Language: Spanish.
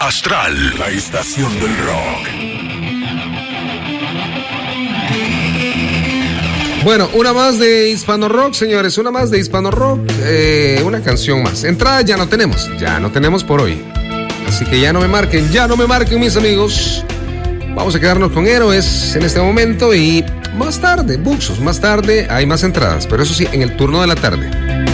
Astral, la estación del rock. Bueno, una más de Hispano Rock, señores, una más de Hispano Rock, una canción más. Entrada ya no tenemos por hoy. Así que ya no me marquen mis amigos. Vamos a quedarnos con Héroes en este momento y más tarde, Buxos, más tarde hay más entradas, pero eso sí, en el turno de la tarde.